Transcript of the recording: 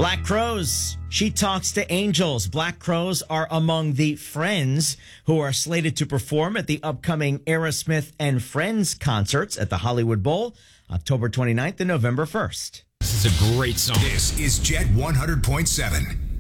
Black Crowes. She talks to angels. Black Crowes are among the Friends who are slated to perform at the upcoming Aerosmith and Friends concerts at the Hollywood Bowl, October 29th and November 1st. This is a great song. This is Jet 100.7.